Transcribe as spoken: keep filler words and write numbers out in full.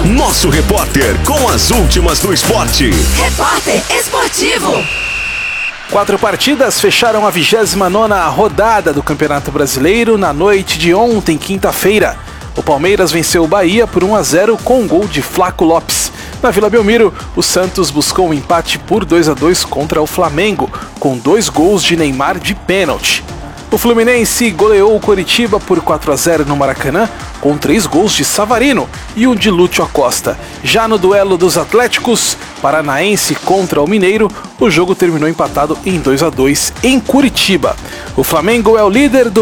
Nosso repórter com as últimas do esporte. Repórter Esportivo. Quatro partidas fecharam a vigésima nona rodada do Campeonato Brasileiro na noite de ontem, quinta-feira. O Palmeiras venceu o Bahia por um a zero com um gol de Flaco Lopes. Na Vila Belmiro, o Santos buscou um empate por dois a dois contra o Flamengo, com dois gols de Neymar de pênalti. O Fluminense goleou o Coritiba por quatro a zero no Maracanã, com três gols de Savarino e um de Lúcio Acosta. Já no duelo dos Atléticos, Paranaense contra o Mineiro, o jogo terminou empatado em dois a dois em Curitiba. O Flamengo é o líder do